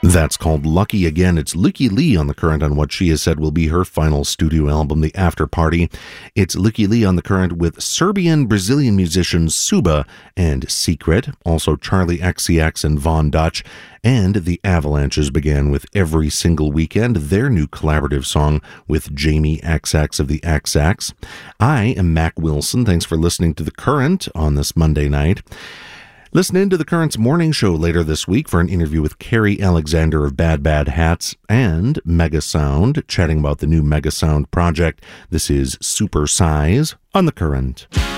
That's called Lucky Again. It's Lykke Li on The Current on what she has said will be her final studio album, The After Party. It's Lykke Li on The Current with Serbian-Brazilian musicians Suba and Secret, also Charli XCX and Von Dutch, and The Avalanches began with Every Single Weekend, their new collaborative song with Jamie XX of the XX. I am Mac Wilson. Thanks for listening to The Current on this Monday night. Listen in to The Current's morning show later this week for an interview with Carrie Alexander of Bad Bad Hats and Mega Sound, chatting about the new Mega Sound project. This is Super Size on The Current.